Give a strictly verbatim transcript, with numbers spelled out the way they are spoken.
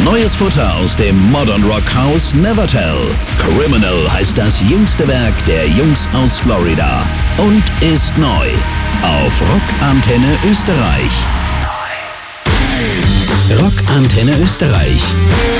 Neues Futter aus dem Modern Rock Haus Nevertell. Criminal heißt das jüngste Werk der Jungs aus Florida und ist neu auf Rockantenne Österreich. Rockantenne Österreich.